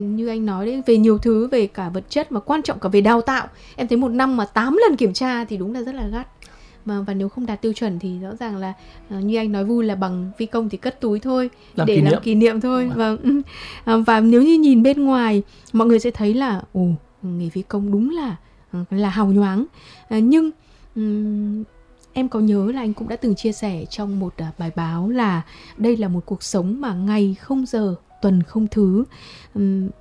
Như anh nói đấy, về nhiều thứ, về cả vật chất mà quan trọng cả về đào tạo. Em thấy một năm mà 8 lần kiểm tra thì đúng là rất là gắt. Và nếu không đạt tiêu chuẩn thì rõ ràng là như anh nói vui là bằng phi công thì cất túi thôi, làm kỷ niệm thôi. Và nếu như nhìn bên ngoài, mọi người sẽ thấy là nghề phi công đúng là hào nhoáng. Nhưng em có nhớ là anh cũng đã từng chia sẻ trong một bài báo là đây là một cuộc sống mà ngày không giờ, tuần không thứ.